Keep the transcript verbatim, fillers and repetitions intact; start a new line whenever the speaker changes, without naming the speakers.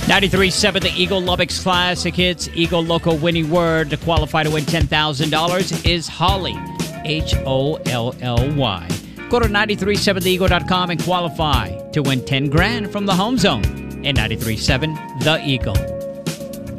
ninety-three point seven The Eagle Lubbock's Classic Hits. Eagle Local winning word to qualify to win ten thousand dollars is Holly. H O L L Y. Go to nine three seven the eagle dot com and qualify to win ten grand from the Home Zone and ninety-three point seven The Eagle.